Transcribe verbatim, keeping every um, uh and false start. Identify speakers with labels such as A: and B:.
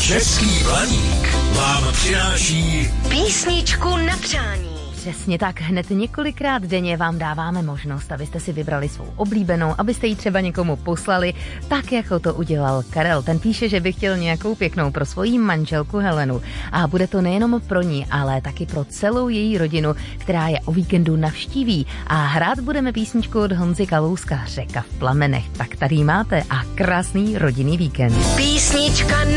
A: Český Blaník vám přináší
B: písničku na přání.
C: Přesně tak, hned několikrát denně vám dáváme možnost, abyste si vybrali svou oblíbenou, abyste ji třeba někomu poslali, tak jako to udělal Karel. Ten píše, že by chtěl nějakou pěknou pro svoji manželku Helenu. A bude to nejenom pro ní, ale taky pro celou její rodinu, která je o víkendu navštíví. A hrát budeme písničku od Honzy Kalouska, Řeka v plamenech. Tak tady máte a krásný rodinný víkend.
B: Písnička na